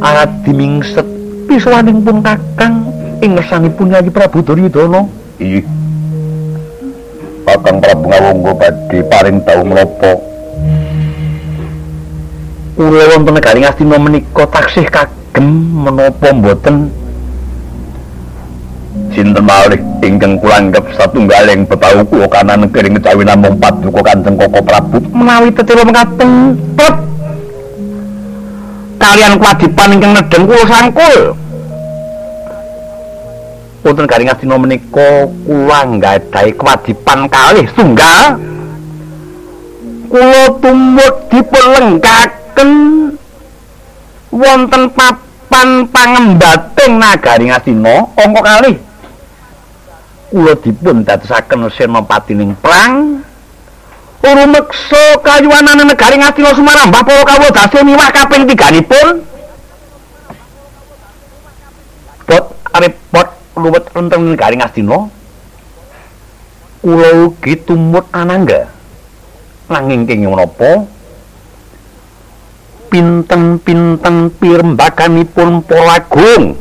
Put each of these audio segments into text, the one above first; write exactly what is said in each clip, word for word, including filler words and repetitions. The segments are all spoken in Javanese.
arat dimingset pisawaning pun Kakang ing ngersangipun Nyai Prabu Duryudana. Iya. Kakang Prabu Ngawangga badhe paring dawuh menapa? Kula wonten negari Ngastina menika taksih kagem menapa mboten sinten malih ingkang kula anggap satunggaling bebau kula kanan kering kecawi namung paduka Kanjeng Koko Prabu menawi tetela mekaten pep kalian kewajiban ingkang nedhen kula sangkul wonten negari Ngastina menika kula nggadahi kewajiban kalih tunggal kula tumut dipun lengkaken wonten papan pangembating nagari Ngastina angka kalih kula dipun dadosaken senopatining perang rumeksa kayuwanane negari Ngastina sumarambah para kawedase miwah kaping tiganipun pot repot luwet wonten negari Ngastina kula ugi tumut anangga nanging kenging menapa pinten-pinten pirembaganipun para agung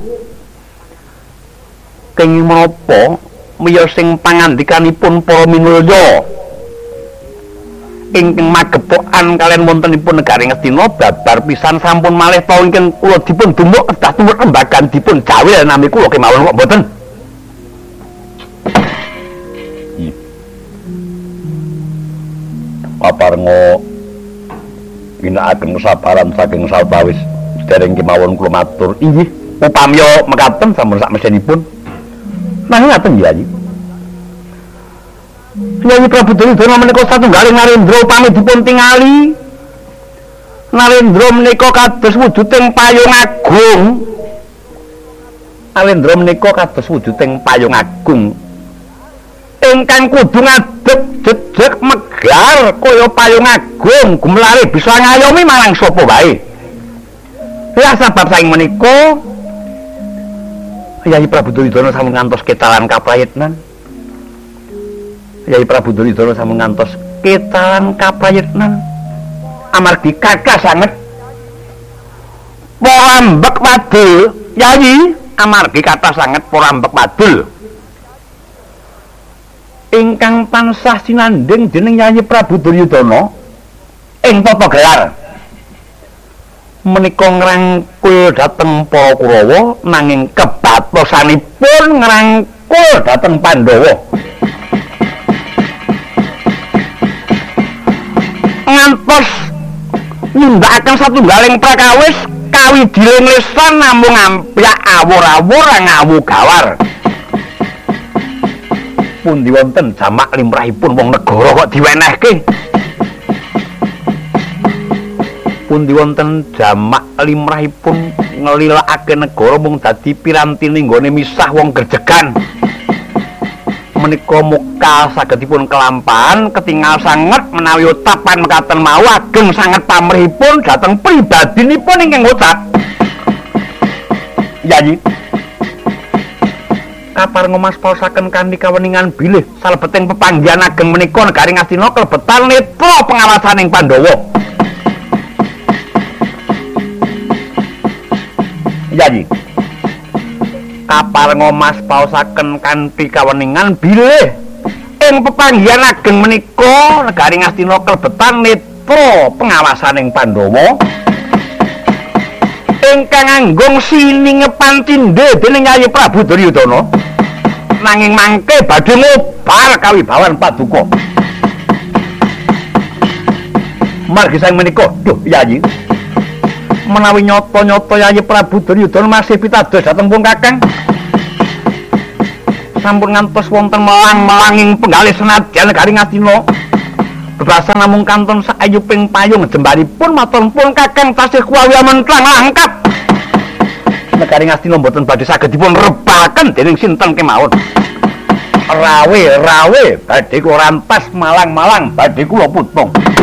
kenging menapa miya sing pangandikanipun para minulya ingkang magepokan kalian wontenipun negari Ngastina babar pisan sampun malih taun ingkang kula dipun dumuk kedah tumut rembagan dipun jawil nami kula kemawon kok mboten. Paparngo ginakaken kesabaran saking sawetawis dereng kemawon kula matur. Inggih, upamya mekaten sampun sak mesenipun. Nanging ngaten Nyai. Nyai Prabu Duryudana menika satunggaling Narendra upami dipun tingali. Narendra menika kados wujuding payung agung. Narendra menika kados wujuding payung agung. Ingkang kudu ngadeg jejeg megar kaya payung agung gumlare bisa ngayomi marang sapa wae. Ya sebab saking menika Nyai Prabu Duryudana sampun ngantos ketalan kaprayitnan. Nyai Prabu Duryudana sampun ngantos ketalan kaprayitnan. Amargi kakah sanget porambek wadul, Nyai, amargi kathah sanget porambek wadul. Ingkang tansah sinanding dening Nyai Prabu Duryudana ing tata gelar menika ngrangkul dhateng para Kurawa nanging kebatosanipun ngrangkul dhateng Pandhawa ngantos nindakaken satunggaling prakawis kawidiling lisan namung ampyak awur-awur ngawu gawar. Pundi wonten jamak limrahipun wong negara kok diwenehke? Pundi wonten jamak limrahipun ngelilakake negara mung dadi piranti nggone misah wong gerjegan? Menika muka sagedipun kelampahan ketingal sanget menawi utapan mekaten mau ageng sanget pamrihipun dhateng pribadinipun ingkang ucap. Nyai kaparenga maspaosaken kanthi kaweningan bilih salebeting pepanggihan ageng menika negari Ngastina klebetan netra pengawasaning Pandhawa. Nyai kaparenga maspaosaken kanthi kaweningan bilih ing pepanggihan ageng menika negari Ngastina klebetan netra pengawasaning Pandhawa ingkang anggung siningepan tindhe dening Nyai Prabu Duryudana nanging mangke badhe ngobar kawibawan paduka. Margi sang menika, duh Yayi, menawi nyata-nyata Nyai Prabu Duryudana masih pitados dhateng pun Kakang sampun ngantos wonten melang-melanging penggalih senadyan negari Ngastina bebasan namung kanton saayuping payung jembaripun matur pun Kakang tasih kuwawi mentrang langkap negari Ngastina mboten badhe saged dipun rebaken dening sinten kemawon. Rawe rawe badhe kula rantas malang-malang badhe kula putung.